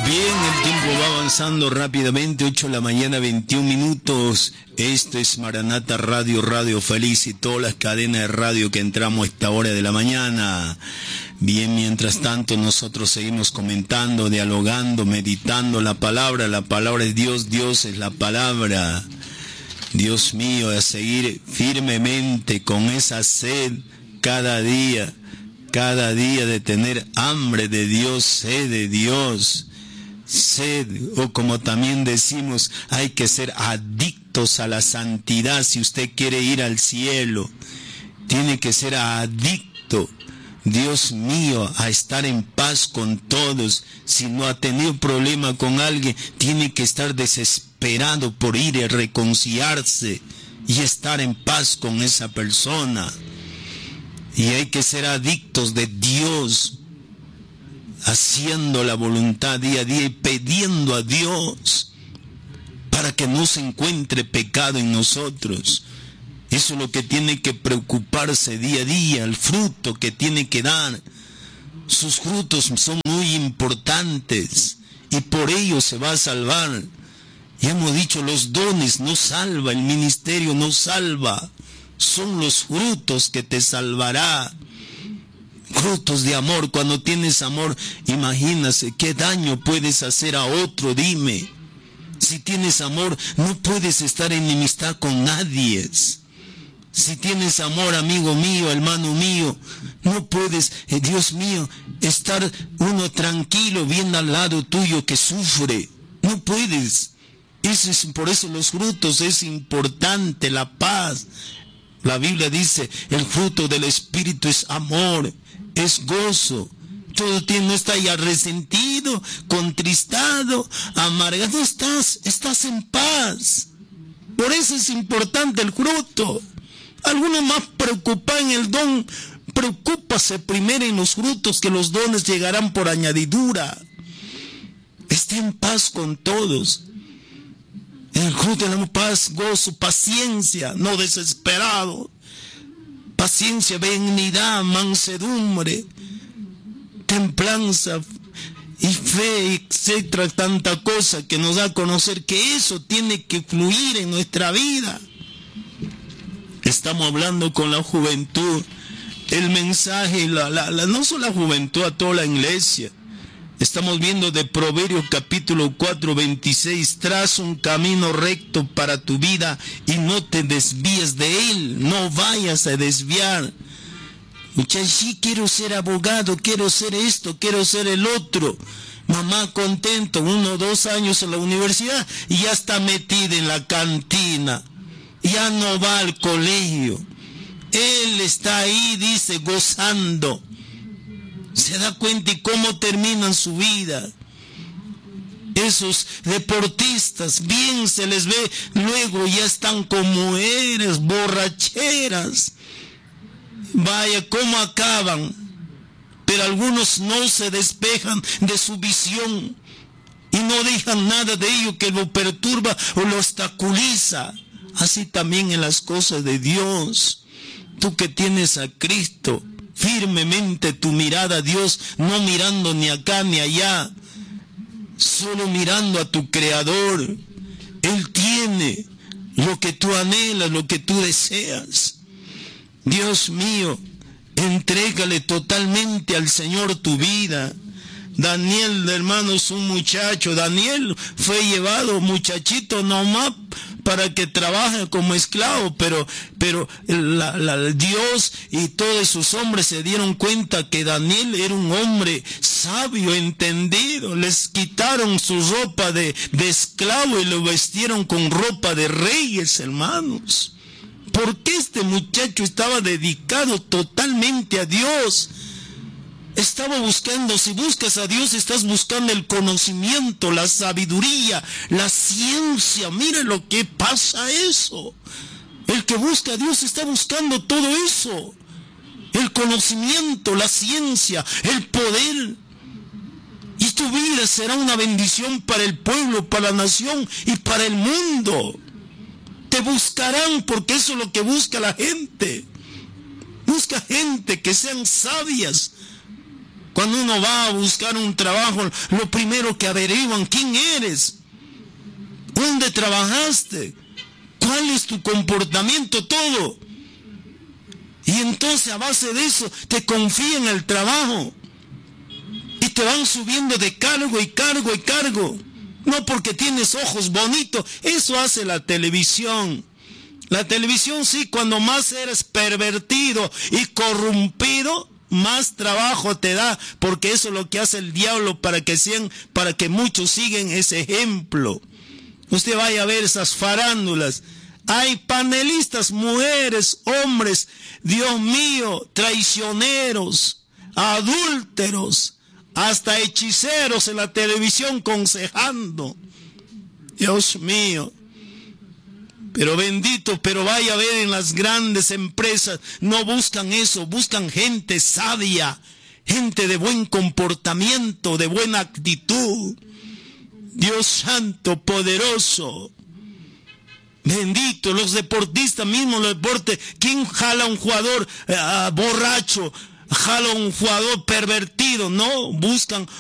Bien, el tiempo va avanzando rápidamente, 8 de la mañana, 21 minutos. Esto es Maranata Radio, Radio Feliz y todas las cadenas de radio que entramos a esta hora de la mañana. Bien, mientras tanto nosotros seguimos comentando, dialogando, meditando la palabra es Dios, Dios es la palabra. Dios mío, a seguir firmemente con esa sed cada día de tener hambre de Dios, sed de Dios. Sed, o como también decimos, hay que ser adictos a la santidad. Si usted quiere ir al cielo, tiene que ser adicto, Dios mío, a estar en paz con todos. Si no ha tenido problema con alguien, tiene que estar desesperado por ir a reconciliarse y estar en paz con esa persona. Y hay que ser adictos de Dios, haciendo la voluntad día a día y pidiendo a Dios para que no se encuentre pecado en nosotros. Eso es lo que tiene que preocuparse día a día, el fruto que tiene que dar. Sus frutos son muy importantes y por ello se va a salvar. Ya hemos dicho, los dones no salva, el ministerio no salva. Son los frutos que te salvará. Frutos de amor. Cuando tienes amor, imagínate qué daño puedes hacer a otro, dime. Si tienes amor, no puedes estar en enemistad con nadie. Si tienes amor, amigo mío, hermano mío, no puedes, Dios mío, estar uno tranquilo viendo al lado tuyo que sufre. No puedes. Por eso los frutos es importante, la paz. La Biblia dice, el fruto del Espíritu es amor, es gozo. Todo no está ya resentido, contristado, amargado. No estás en paz. Por eso es importante el fruto. Algunos más preocupan en el don. Preocúpase primero en los frutos, que los dones llegarán por añadidura. Esté en paz con todos. El fruto de la paz, gozo, paciencia, no desesperado. Paciencia, benignidad, mansedumbre, templanza y fe, etcétera, tanta cosa que nos da a conocer que eso tiene que fluir en nuestra vida. Estamos hablando con la juventud, el mensaje, no solo la juventud, a toda la iglesia. Estamos viendo de Proverbios capítulo 4, 26, traza un camino recto para tu vida y no te desvíes de él, no vayas a desviar. Muchachos, sí, quiero ser abogado, quiero ser esto, quiero ser el otro. Mamá contento, 1 o 2 años en la universidad y ya está metida en la cantina, ya no va al colegio. Él está ahí, dice, gozando. Se da cuenta y cómo terminan su vida. Esos deportistas, bien se les ve, luego ya están con mujeres, borracheras. Vaya, cómo acaban. Pero algunos no se despejan de su visión y no dejan nada de ello que lo perturba o lo obstaculiza. Así también en las cosas de Dios. Tú que tienes a Cristo, firmemente tu mirada a Dios, no mirando ni acá ni allá, solo mirando a tu Creador. Él tiene lo que tú anhelas, lo que tú deseas. Dios mío, entrégale totalmente al Señor tu vida. Daniel, hermanos, un muchacho, Daniel fue llevado, muchachito nomás, para que trabaje como esclavo, pero Dios y todos sus hombres se dieron cuenta que Daniel era un hombre sabio, entendido. Les quitaron su ropa de esclavo y lo vestieron con ropa de reyes, hermanos. Porque este muchacho estaba dedicado totalmente a Dios. Estaba buscando, si buscas a Dios, estás buscando el conocimiento, la sabiduría, la ciencia. Mire lo que pasa eso. El que busca a Dios está buscando todo eso. El conocimiento, la ciencia, el poder. Y tu vida será una bendición para el pueblo, para la nación y para el mundo. Te buscarán porque eso es lo que busca la gente. Busca gente que sean sabias. Cuando uno va a buscar un trabajo, lo primero que averiguan, ¿quién eres? ¿Dónde trabajaste? ¿Cuál es tu comportamiento? Todo. Y entonces a base de eso te confían el trabajo. Y te van subiendo de cargo y cargo y cargo. No porque tienes ojos bonitos. Eso hace la televisión. La televisión sí, cuando más eres pervertido y corrompido, más trabajo te da, porque eso es lo que hace el diablo para que muchos sigan ese ejemplo. Usted vaya a ver esas farándulas. Hay panelistas, mujeres, hombres, Dios mío, traicioneros, adúlteros, hasta hechiceros en la televisión aconsejando. Dios mío. Pero bendito, pero vaya a ver en las grandes empresas, no buscan eso, buscan gente sabia, gente de buen comportamiento, de buena actitud. Dios santo, poderoso. Bendito, los deportistas mismos, los deportes, ¿quién jala a un jugador borracho? Jala a un jugador pervertido, no, buscan